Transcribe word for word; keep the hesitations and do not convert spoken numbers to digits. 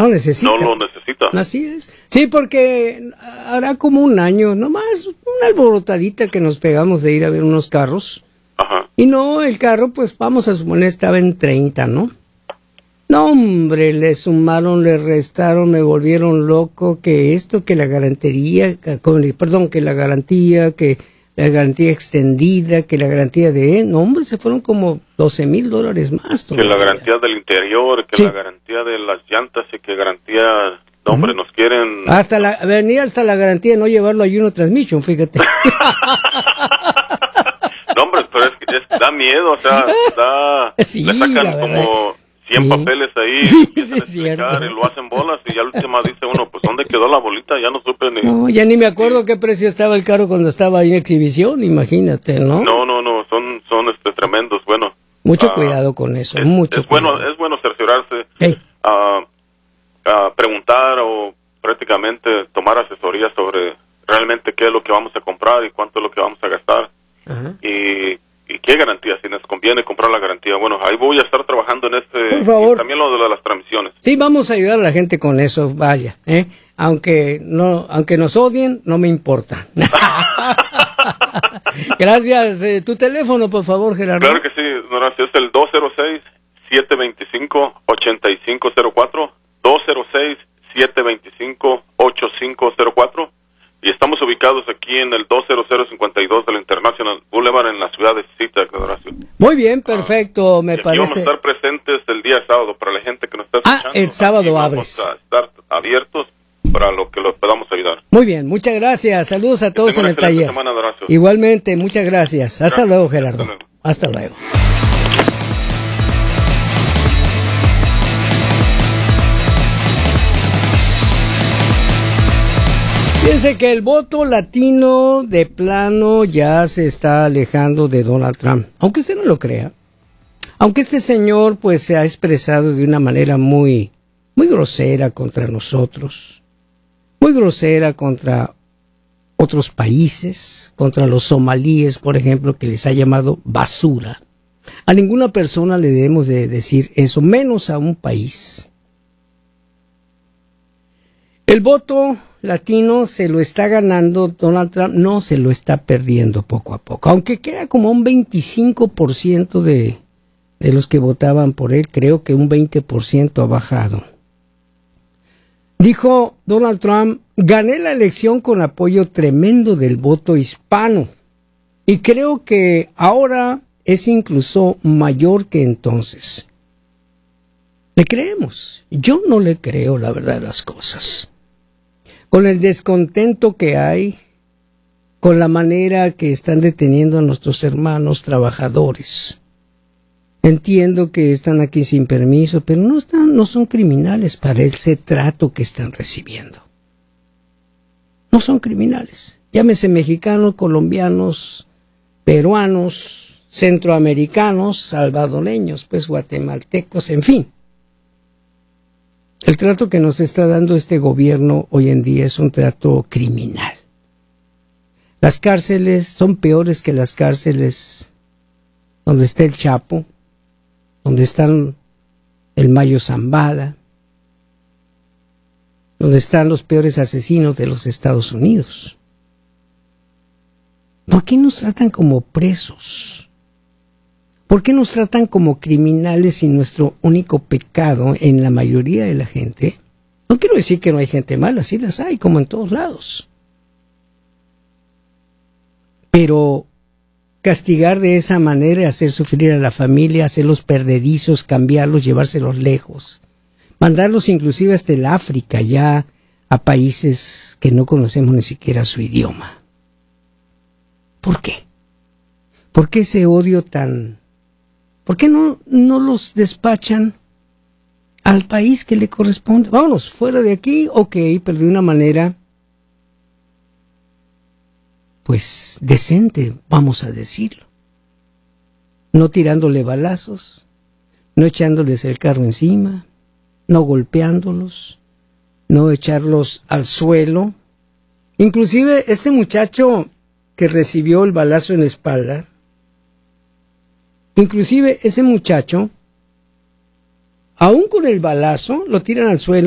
No necesita. No lo necesita. Así es. Sí, porque hará como un año, nomás una alborotadita que nos pegamos de ir a ver unos carros. Ajá. Y no, el carro, pues vamos a suponer, estaba en treinta, ¿no? No, hombre, le sumaron, le restaron, me volvieron loco, que esto, que la garantía, perdón, que la garantía, que la garantía extendida, que la garantía de... No, hombre, se fueron como doce mil dólares más. Que la garantía del interior, que sí. La garantía de las llantas y que garantía... No, hombre, uh-huh. Nos quieren... Hasta la... Venía hasta la garantía de no llevarlo a Juno Transmission, fíjate. No, hombre, pero es que es, da miedo, o sea, da... Sí, le sacan como cien sí. papeles ahí, sí, empiezan sí, a explicar y lo hacen bolas y ya la última dice uno, pues ¿dónde quedó la bolita? Ya no supe ni... No, ya ni me acuerdo qué precio estaba el carro cuando estaba ahí en exhibición, imagínate, ¿no? No, no, no, son son este tremendos, bueno. Mucho uh, cuidado con eso, es, mucho es bueno, cuidado. es bueno cerciorarse, hey. uh, uh, preguntar o prácticamente tomar asesoría sobre realmente qué es lo que vamos a comprar y cuánto es lo que vamos a gastar. Ajá. Y... ¿Y qué garantía? Si nos conviene comprar la garantía. Bueno, ahí voy a estar trabajando en este... Por favor. Y también lo de las transmisiones. Sí, vamos a ayudar a la gente con eso, vaya. ¿eh? Aunque no, aunque nos odien, no me importa. Gracias. Eh, tu teléfono, por favor, Gerardo. Claro que sí, Horacio. Es el dos cero seis, siete dos cinco, ocho cinco cero cuatro. dos cero seis, siete dos cinco, ocho cinco cero cuatro. Y estamos ubicados aquí en el dos cero cero cincuenta y dos del International Boulevard en la ciudad de Seatac, Horacio. Muy bien, perfecto, ah, me y aquí parece. Vamos a estar presentes el día sábado para la gente que nos está escuchando. Ah, el sábado abres. Vamos a estar abiertos para lo que los podamos ayudar. Muy bien, muchas gracias. Saludos a que todos en el taller. Semana, Igualmente, muchas gracias. Hasta gracias. luego, Gerardo. Hasta luego. Hasta luego. Fíjense que el voto latino de plano ya se está alejando de Donald Trump, aunque usted no lo crea. Aunque este señor pues se ha expresado de una manera muy, muy grosera contra nosotros, muy grosera contra otros países, contra los somalíes, por ejemplo, que les ha llamado basura. A ninguna persona le debemos de decir eso, menos a un país. El voto latino se lo está ganando Donald Trump, no se lo está perdiendo poco a poco, aunque queda como un veinticinco por ciento de, de los que votaban por él, creo que un veinte por ciento ha bajado. Dijo Donald Trump, gané la elección con apoyo tremendo del voto hispano y creo que ahora es incluso mayor que entonces. ¿Le creemos? Yo no le creo la verdad de las cosas. Con el descontento que hay, con la manera que están deteniendo a nuestros hermanos trabajadores. Entiendo que están aquí sin permiso, pero no están, no son criminales para ese trato que están recibiendo. No son criminales. Llámese mexicanos, colombianos, peruanos, centroamericanos, salvadoreños, pues guatemaltecos, en fin. El trato que nos está dando este gobierno hoy en día es un trato criminal. Las cárceles son peores que las cárceles donde está el Chapo, donde están el Mayo Zambada, donde están los peores asesinos de los Estados Unidos. ¿Por qué nos tratan como presos? ¿Por qué nos tratan como criminales y nuestro único pecado en la mayoría de la gente? No quiero decir que no hay gente mala, sí las hay, como en todos lados. Pero castigar de esa manera, hacer sufrir a la familia, hacerlos perdedizos, cambiarlos, llevárselos lejos, mandarlos inclusive hasta el África, ya a países que no conocemos ni siquiera su idioma. ¿Por qué? ¿Por qué ese odio tan... ¿Por qué no, no los despachan al país que le corresponde? Vámonos, fuera de aquí, ok, pero de una manera, pues, decente, vamos a decirlo. No tirándole balazos, no echándoles el carro encima, no golpeándolos, no echarlos al suelo. Inclusive este muchacho que recibió el balazo en la espalda, inclusive ese muchacho, aún con el balazo, lo tiran al suelo.